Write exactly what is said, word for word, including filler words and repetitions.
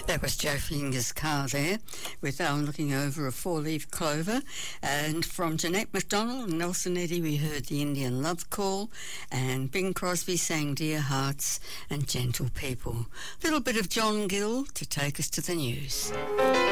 That was Joe Finger's car there with um, Looking Over a Four-Leaf Clover. And from Jeanette MacDonald and Nelson Eddy, we heard The Indian Love Call, and Bing Crosby sang Dear Hearts and Gentle People. A little bit of John Gill to take us to the news.